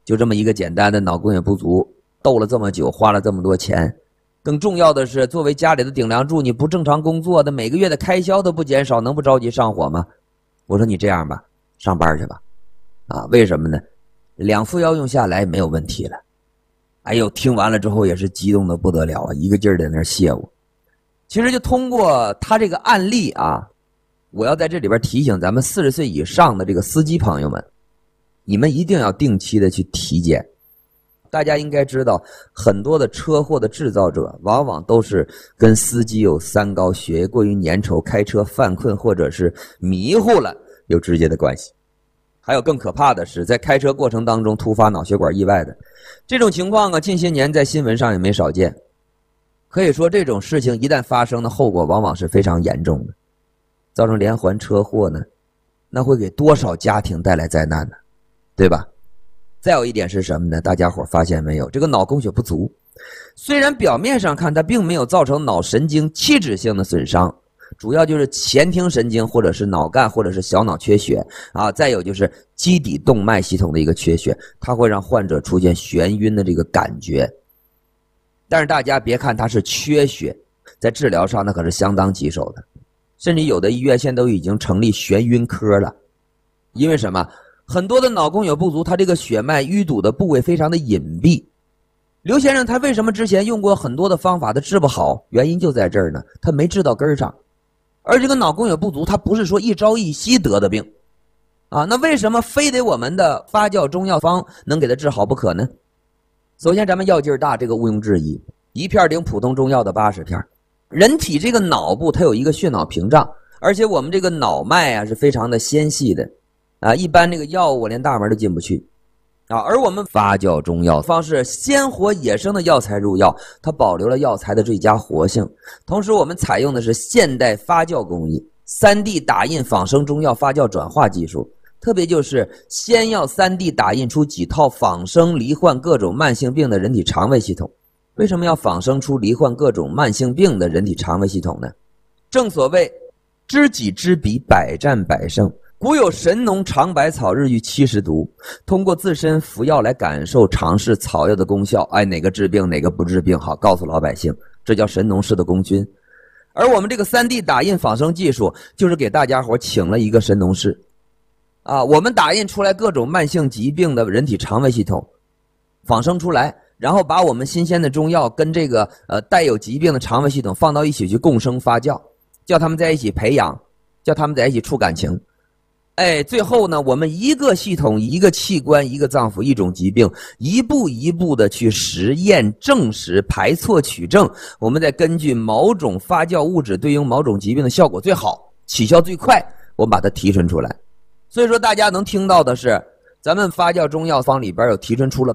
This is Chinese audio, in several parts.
就这么一个简单的脑供血不足，斗了这么久，花了这么多钱。更重要的是，作为家里的顶梁柱，你不正常工作的，每个月的开销都不减少，能不着急上火吗？我说你这样吧，上班去吧。为什么呢？2副药用下来没有问题了。哎呦，听完了之后也是激动的不得了啊，一个劲儿在那儿谢我。其实就通过他这个案例啊，我要在这里边提醒咱们40岁以上的这个司机朋友们，你们一定要定期的去体检。大家应该知道，很多的车祸的制造者往往都是跟司机有3高、血液过于粘稠、开车犯困或者是迷糊了有直接的关系。还有更可怕的是，在开车过程当中突发脑血管意外的这种情况啊，近些年在新闻上也没少见。可以说这种事情一旦发生的后果往往是非常严重的，造成连环车祸呢，那会给多少家庭带来灾难呢？对吧？再有一点是什么呢？大家伙发现没有，这个脑供血不足虽然表面上看它并没有造成脑神经器质性的损伤，主要就是前庭神经或者是脑干或者是小脑缺血再有就是基底动脉系统的一个缺血，它会让患者出现眩晕的这个感觉。但是大家别看它是缺血，在治疗上那可是相当棘手的，甚至有的医院现在都已经成立眩晕科了。因为什么？很多的脑供血不足，它这个血脉淤堵的部位非常的隐蔽。刘先生他为什么之前用过很多的方法他治不好？原因就在这儿呢，他没治到根上。而这个脑供血不足，它不是说一朝一夕得的病那为什么非得我们的发酵中药方能给它治好不可呢？首先咱们药劲大，这个毋庸置疑，一片顶普通中药的80片。人体这个脑部它有一个血脑屏障，而且我们这个脑脉是非常的纤细的一般这个药物连大门都进不去而我们发酵中药方式鲜活野生的药材入药，它保留了药材的最佳活性。同时我们采用的是现代发酵工艺， 3D 打印仿生中药发酵转化技术，特别就是先要 3D 打印出几套仿生罹患各种慢性病的人体肠胃系统。为什么要仿生出罹患各种慢性病的人体肠胃系统呢？正所谓知己知彼，百战百胜。古有神农尝百草，日遇70毒，通过自身服药来感受尝试草药的功效，哪个治病哪个不治病，好告诉老百姓，这叫神农氏的功勋。而我们这个 3D 打印仿生技术就是给大家伙请了一个神农氏我们打印出来各种慢性疾病的人体肠胃系统仿生出来，然后把我们新鲜的中药跟这个带有疾病的肠胃系统放到一起去共生发酵，叫他们在一起培养，叫他们在一起处感情。最后呢，我们一个系统一个器官一个脏腑一种疾病，一步一步的去实验证实排错取证，我们再根据某种发酵物质对应某种疾病的效果最好起效最快，我们把它提纯出来。所以说大家能听到的是，咱们发酵中药方里边有提纯出了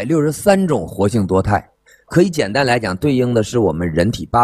863种活性多肽，可以简单来讲对应的是我们人体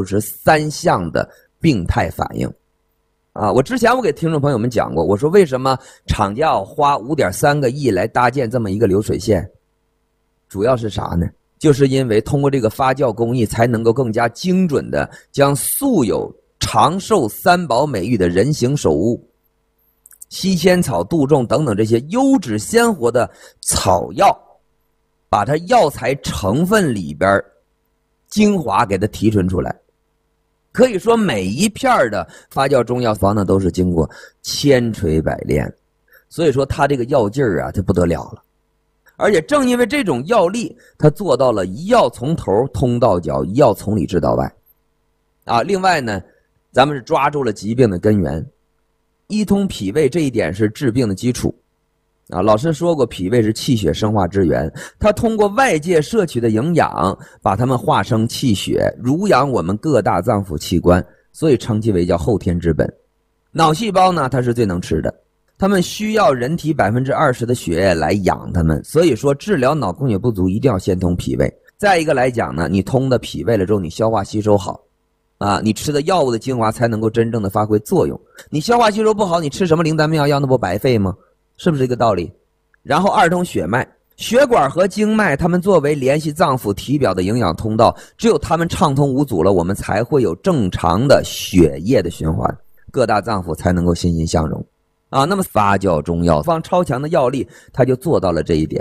863项的病态反应我之前我给听众朋友们讲过，我说为什么厂家要花5.3个亿来搭建这么一个流水线，主要是啥呢？就是因为通过这个发酵工艺才能够更加精准的将素有长寿3宝美誉的人形首乌、西仙草、杜仲等等这些优质鲜活的草药，把它药材成分里边精华给它提纯出来。可以说每一片的发酵中药方呢都是经过千锤百炼，所以说它这个药劲它不得了了。而且正因为这种药力，它做到了一药从头通到脚，一药从里治到外另外呢，咱们是抓住了疾病的根源，一通脾胃，这一点是治病的基础老师说过，脾胃是气血生化之源，它通过外界摄取的营养把它们化生气血，濡养我们各大脏腑器官，所以称其为叫后天之本。脑细胞呢，它是最能吃的，它们需要人体20%的血液来养它们，所以说治疗脑供血不足一定要先通脾胃。再一个来讲呢，你通的脾胃了之后，你消化吸收好你吃的药物的精华才能够真正的发挥作用。你消化吸收不好，你吃什么灵丹妙药那不白费吗？是不是这个道理？然后二通血脉，血管和经脉它们作为联系脏腑体表的营养通道，只有它们畅通无阻了，我们才会有正常的血液的循环，各大脏腑才能够欣欣向荣那么发酵中药方超强的药力，它就做到了这一点。